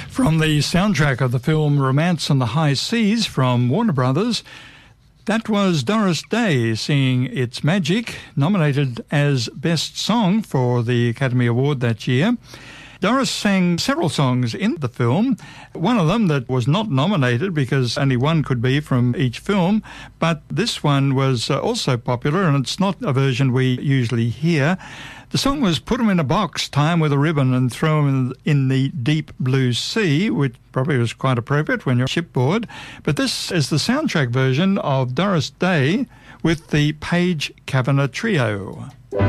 From the soundtrack of the film Romance on the High Seas from Warner Brothers, that was Doris Day singing It's Magic, nominated as Best Song for the Academy Award that year. Doris sang several songs in the film, one of them that was not nominated because only one could be from each film, but this one was also popular, and it's not a version we usually hear. The song was Put 'em in a Box, Tie 'em with a Ribbon and Throw 'em in the Deep Blue Sea, which probably was quite appropriate when you're shipboard. But this is the soundtrack version of Doris Day with the Page Kavanagh Trio.